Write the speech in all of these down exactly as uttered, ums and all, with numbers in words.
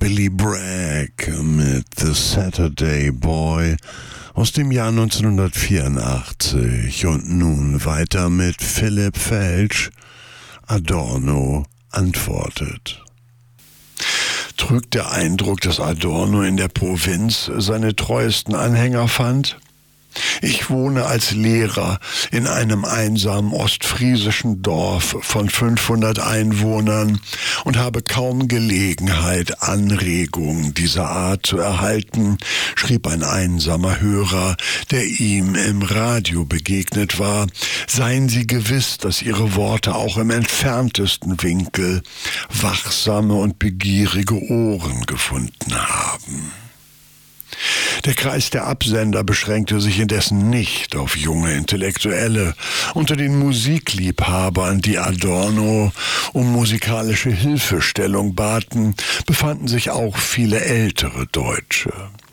Billy Bragg mit The Saturday Boy aus dem Jahr neunzehnhundertvierundachtzig und nun weiter mit Philipp Felsch. Adorno antwortet. Trügt der Eindruck, dass Adorno in der Provinz seine treuesten Anhänger fand? Ich wohne als Lehrer in einem einsamen ostfriesischen Dorf von fünfhundert Einwohnern und habe kaum Gelegenheit, Anregungen dieser Art zu erhalten, schrieb ein einsamer Hörer, der ihm im Radio begegnet war. Seien Sie gewiss, dass Ihre Worte auch im entferntesten Winkel wachsame und begierige Ohren gefunden haben. Der Kreis der Absender beschränkte sich indessen nicht auf junge Intellektuelle. Unter den Musikliebhabern, die Adorno um musikalische Hilfestellung baten, befanden sich auch viele ältere Deutsche.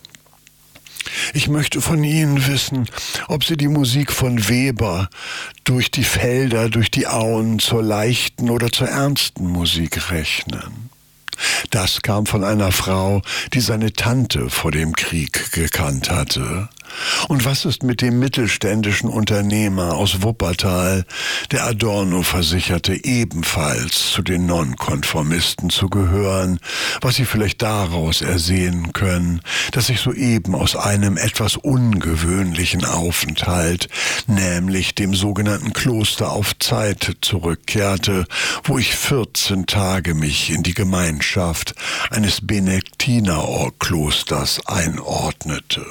Ich möchte von Ihnen wissen, ob Sie die Musik von Weber durch die Felder, durch die Auen zur leichten oder zur ernsten Musik rechnen. Das kam von einer Frau, die seine Tante vor dem Krieg gekannt hatte. Und was ist mit dem mittelständischen Unternehmer aus Wuppertal, der Adorno versicherte, ebenfalls zu den Nonkonformisten zu gehören, was Sie vielleicht daraus ersehen können, dass ich soeben aus einem etwas ungewöhnlichen Aufenthalt, nämlich dem sogenannten Kloster auf Zeit, zurückkehrte, wo ich vierzehn Tage mich in die Gemeinschaft eines Benediktinerklosters einordnete.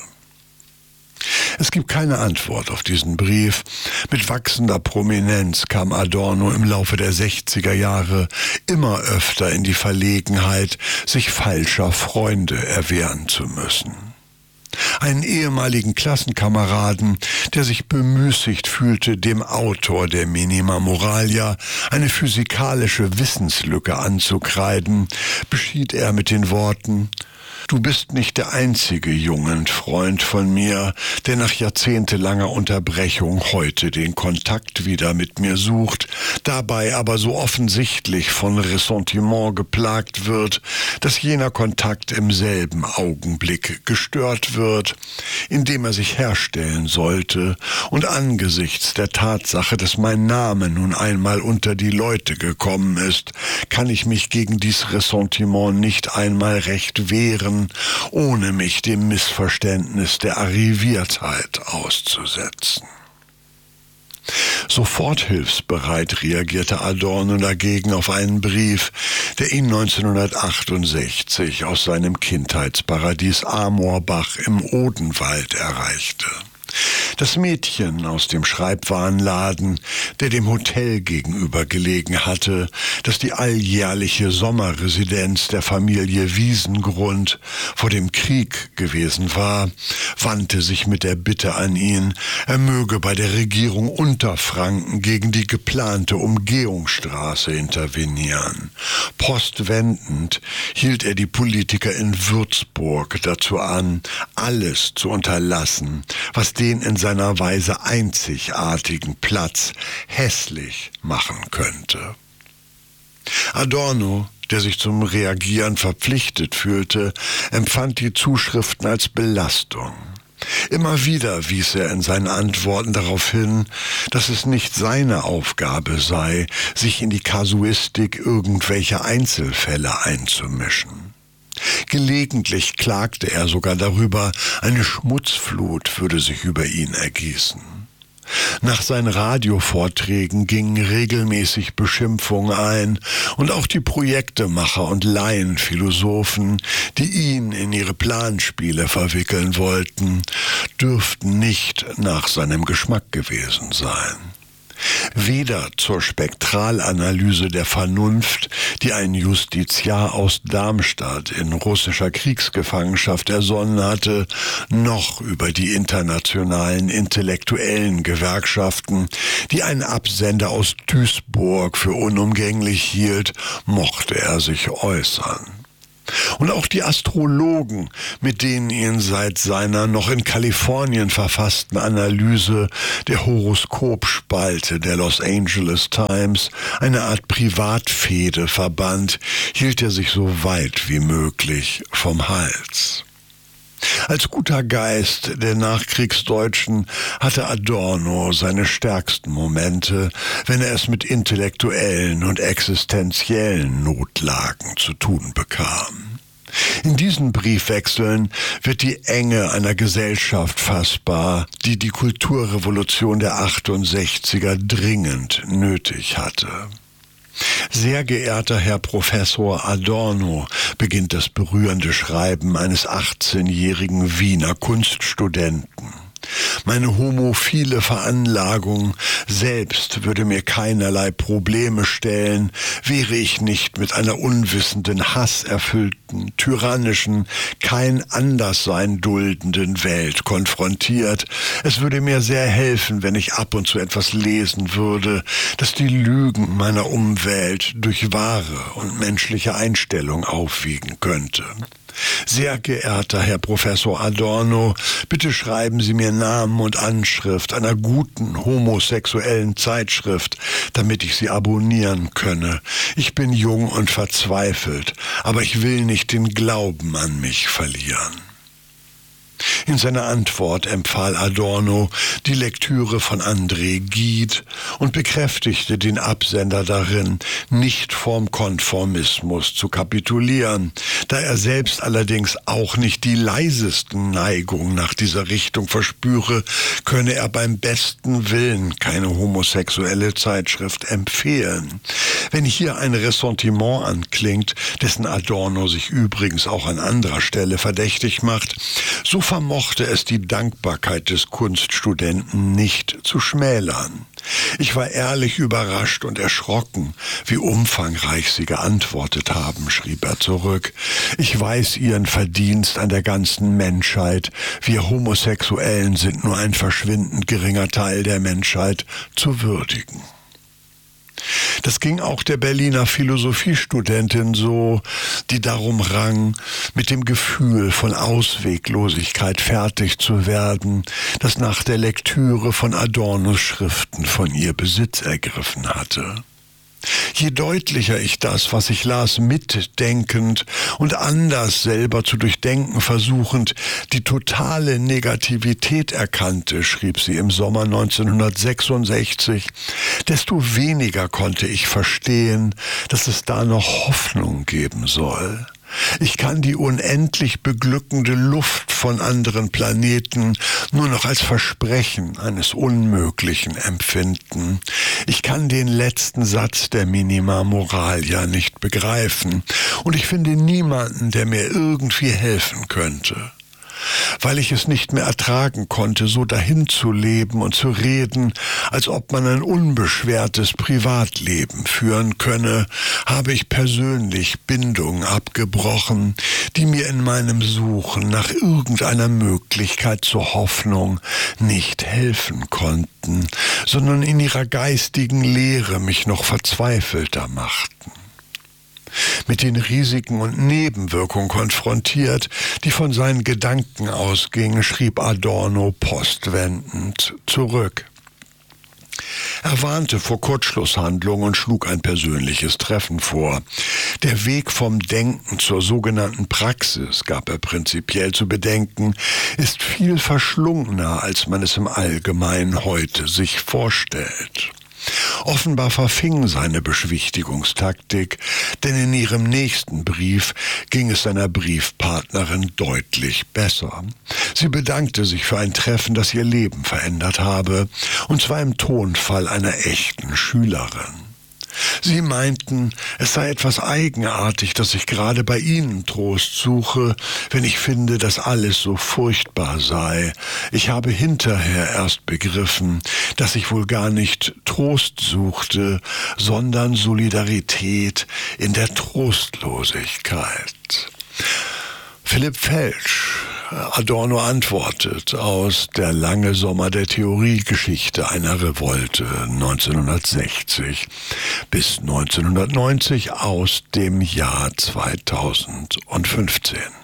Es gibt keine Antwort auf diesen Brief. Mit wachsender Prominenz kam Adorno im Laufe der sechziger Jahre immer öfter in die Verlegenheit, sich falscher Freunde erwehren zu müssen. Einen ehemaligen Klassenkameraden, der sich bemüßigt fühlte, dem Autor der Minima Moralia eine physikalische Wissenslücke anzukreiden, beschied er mit den Worten: Du bist nicht der einzige Jugendfreund von mir, der nach jahrzehntelanger Unterbrechung heute den Kontakt wieder mit mir sucht, dabei aber so offensichtlich von Ressentiment geplagt wird, dass jener Kontakt im selben Augenblick gestört wird, indem er sich herstellen sollte, und angesichts der Tatsache, dass mein Name nun einmal unter die Leute gekommen ist, kann ich mich gegen dies Ressentiment nicht einmal recht wehren, ohne mich dem Missverständnis der Arriviertheit auszusetzen. Sofort hilfsbereit reagierte Adorno dagegen auf einen Brief, der ihn neunzehnhundertachtundsechzig aus seinem Kindheitsparadies Amorbach im Odenwald erreichte. Das Mädchen aus dem Schreibwarenladen, der dem Hotel gegenüber gelegen hatte, das die alljährliche Sommerresidenz der Familie Wiesengrund vor dem Krieg gewesen war, wandte sich mit der Bitte an ihn, er möge bei der Regierung Unterfranken gegen die geplante Umgehungsstraße intervenieren. Postwendend hielt er die Politiker in Würzburg dazu an, alles zu unterlassen, was den in seiner Weise einzigartigen Platz hässlich machen könnte. Adorno, der sich zum Reagieren verpflichtet fühlte, empfand die Zuschriften als Belastung. Immer wieder wies er in seinen Antworten darauf hin, dass es nicht seine Aufgabe sei, sich in die Kasuistik irgendwelcher Einzelfälle einzumischen. Gelegentlich klagte er sogar darüber, eine Schmutzflut würde sich über ihn ergießen. Nach seinen Radiovorträgen gingen regelmäßig Beschimpfungen ein und auch die Projektemacher und Laienphilosophen, die ihn in ihre Planspiele verwickeln wollten, dürften nicht nach seinem Geschmack gewesen sein. Weder zur Spektralanalyse der Vernunft, die ein Justiziar aus Darmstadt in russischer Kriegsgefangenschaft ersonnen hatte, noch über die internationalen intellektuellen Gewerkschaften, die ein Absender aus Duisburg für unumgänglich hielt, mochte er sich äußern. Und auch die Astrologen, mit denen ihn seit seiner noch in Kalifornien verfassten Analyse der Horoskopspalte der Los Angeles Times, eine Art Privatfehde verband, hielt er sich so weit wie möglich vom Hals. Als guter Geist der Nachkriegsdeutschen hatte Adorno seine stärksten Momente, wenn er es mit intellektuellen und existenziellen Notlagen zu tun bekam. In diesen Briefwechseln wird die Enge einer Gesellschaft fassbar, die die Kulturrevolution der achtundsechziger dringend nötig hatte. Sehr geehrter Herr Professor Adorno, beginnt das berührende Schreiben eines achtzehnjährigen Wiener Kunststudenten. Meine homophile Veranlagung selbst würde mir keinerlei Probleme stellen, wäre ich nicht mit einer unwissenden, hasserfüllten, tyrannischen, kein Anderssein duldenden Welt konfrontiert. Es würde mir sehr helfen, wenn ich ab und zu etwas lesen würde, das die Lügen meiner Umwelt durch wahre und menschliche Einstellung aufwiegen könnte. Sehr geehrter Herr Professor Adorno, bitte schreiben Sie mir Namen und Anschrift einer guten homosexuellen Zeitschrift, damit ich sie abonnieren könne. Ich bin jung und verzweifelt, aber ich will nicht den Glauben an mich verlieren. In seiner Antwort empfahl Adorno die Lektüre von André Gide und bekräftigte den Absender darin, nicht vorm Konformismus zu kapitulieren. Da er selbst allerdings auch nicht die leisesten Neigungen nach dieser Richtung verspüre, könne er beim besten Willen keine homosexuelle Zeitschrift empfehlen. Wenn hier ein Ressentiment anklingt, dessen Adorno sich übrigens auch an anderer Stelle verdächtig macht, so vermochte es die Dankbarkeit des Kunststudenten nicht zu schmälern. Ich war ehrlich überrascht und erschrocken, wie umfangreich Sie geantwortet haben, schrieb er zurück. Ich weiß Ihren Verdienst an der ganzen Menschheit. Wir Homosexuellen sind nur ein verschwindend geringer Teil der Menschheit zu würdigen. Das ging auch der Berliner Philosophiestudentin so, die darum rang, mit dem Gefühl von Ausweglosigkeit fertig zu werden, das nach der Lektüre von Adornos Schriften von ihr Besitz ergriffen hatte. Je deutlicher ich das, was ich las, mitdenkend und anders selber zu durchdenken versuchend, die totale Negativität erkannte, schrieb sie im Sommer neunzehnhundertsechsundsechzig, desto weniger konnte ich verstehen, dass es da noch Hoffnung geben soll. Ich kann die unendlich beglückende Luft von anderen Planeten nur noch als Versprechen eines Unmöglichen empfinden. Ich kann den letzten Satz der Minima Moralia nicht begreifen und ich finde niemanden, der mir irgendwie helfen könnte. Weil ich es nicht mehr ertragen konnte, so dahin zu leben und zu reden, als ob man ein unbeschwertes Privatleben führen könne, habe ich persönlich Bindungen abgebrochen, die mir in meinem Suchen nach irgendeiner Möglichkeit zur Hoffnung nicht helfen konnten, sondern in ihrer geistigen Leere mich noch verzweifelter machten. Mit den Risiken und Nebenwirkungen konfrontiert, die von seinen Gedanken ausgingen, schrieb Adorno postwendend zurück. Er warnte vor Kurzschlusshandlungen und schlug ein persönliches Treffen vor. Der Weg vom Denken zur sogenannten Praxis, gab er prinzipiell zu bedenken, ist viel verschlungener, als man es im Allgemeinen heute sich vorstellt. Offenbar verfing seine Beschwichtigungstaktik, denn in ihrem nächsten Brief ging es seiner Briefpartnerin deutlich besser. Sie bedankte sich für ein Treffen, das ihr Leben verändert habe, und zwar im Tonfall einer echten Schülerin. Sie meinten, es sei etwas eigenartig, dass ich gerade bei Ihnen Trost suche, wenn ich finde, dass alles so furchtbar sei. Ich habe hinterher erst begriffen, dass ich wohl gar nicht Trost suchte, sondern Solidarität in der Trostlosigkeit. Philipp Felsch Adorno antwortet aus Der lange Sommer der Theoriegeschichte einer Revolte neunzehnhundertsechzig bis neunzehnhundertneunzig aus dem Jahr zweitausendfünfzehn.